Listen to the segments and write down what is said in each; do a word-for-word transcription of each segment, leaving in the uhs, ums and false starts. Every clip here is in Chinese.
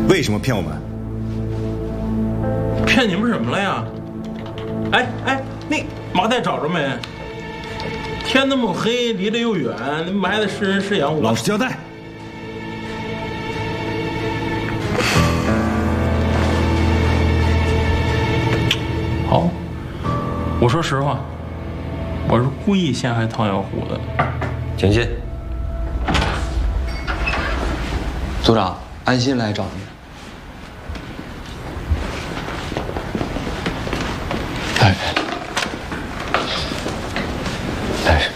为什么骗我们？ 骗你们什么了呀？哎哎，那麻袋找着没？天那么黑，离得又远，埋的是人是羊，我老实交代。 好，我说实话，我是故意陷害唐小虎的。 请进。组长，安心来找你。哎，哎，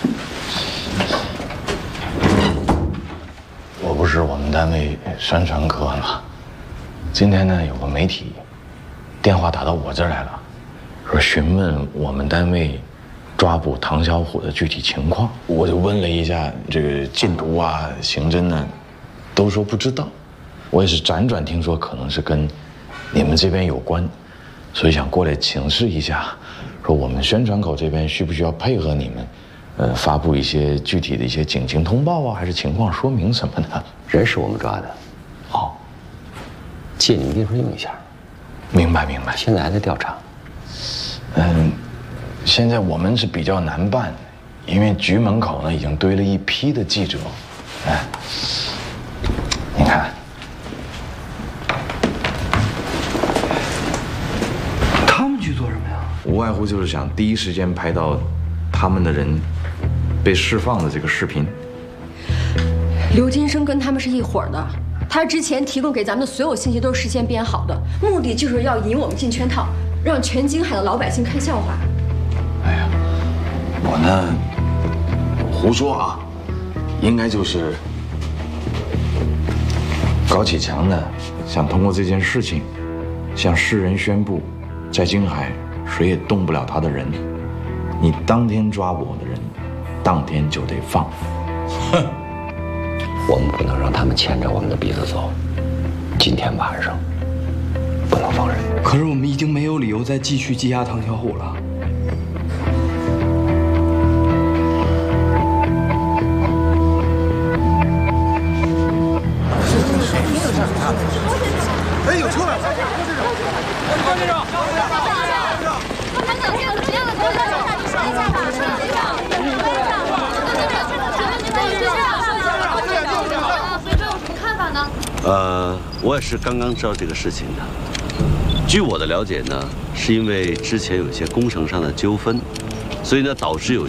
我不是我们单位宣传科吗？今天呢，有个媒体电话打到我这儿来了，说询问我们单位抓捕唐小虎的具体情况。我就问了一下这个禁毒啊、刑侦呢，都说不知道。我也是辗转听说，可能是跟你们这边有关，所以想过来请示一下，说我们宣传口这边需不需要配合你们，呃，发布一些具体的一些警情通报啊，还是情况说明什么的？ 人是我们抓的， 哦， 借你们秘书用一下。 明白明白。 现在还在调查。 嗯，现在我们是比较难办，因为局门口呢已经堆了一批的记者。哎，你看， 他们去做什么呀？ 无外乎就是想第一时间拍到他们的人被释放的这个视频。 刘金生跟他们是一伙的，他之前提供给咱们的所有信息都是事先编好的，目的就是要引我们进圈套，让全京海的老百姓看笑话。 哎呀，我呢胡说啊，应该就是高启强呢想通过这件事情向世人宣布，在京海谁也动不了他的人，你当天抓我的人，当天就得放。 哼，我们不能让他们牵着我们的鼻子走，今天晚上不能放人。 可是我们已经没有理由再继续羁押唐小虎了。 哎，有车来了！ 高先生，高先生，高先生，怎么样了？高先生，你说一下吧，说一下。高先生，高先生，说一下，说一下，高先生，所以这有什么看法呢？ 呃，我也是刚刚知道这个事情的。据我的了解呢，是因为之前有一些工程上的纠纷，所以呢导致有